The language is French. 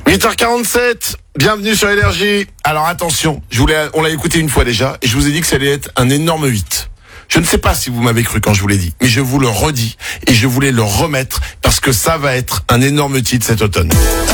8h47, bienvenue sur Énergie. Alors attention, on l'a écouté une fois déjà, et je vous ai dit que ça allait être un énorme 8. Je ne sais pas si vous m'avez cru quand je vous l'ai dit, mais je vous le redis, et je voulais le remettre, parce que ça va être un énorme titre cet automne.